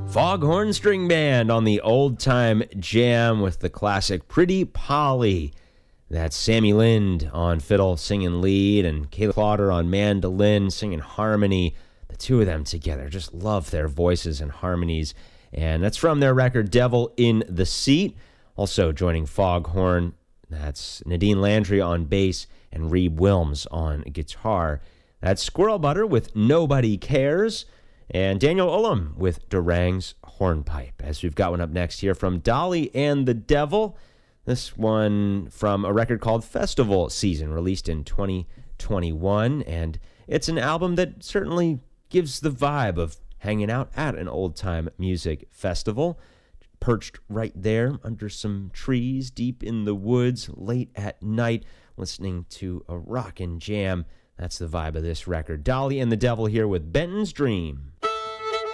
Foghorn String Band on the Old Time Jam with the classic Pretty Polly. That's Sammy Lind on fiddle singing lead and Kayla Plauder on mandolin singing harmony. The two of them together, just love their voices and harmonies. And that's from their record Devil in the Seat. Also joining Foghorn, that's Nadine Landry on bass and Reeb Wilms on guitar. That's Squirrel Butter with Nobody Cares. And Daniel Ullum with Durang's Hornpipe. As we've got one up next here from Dolly and the Devil. This one from a record called Festival Season, released in 2021. And it's an album that certainly gives the vibe of hanging out at an old-time music festival. Perched right there under some trees, deep in the woods, late at night, listening to a rockin' jam. That's the vibe of this record. Dolly and the Devil here with Benton's Dream.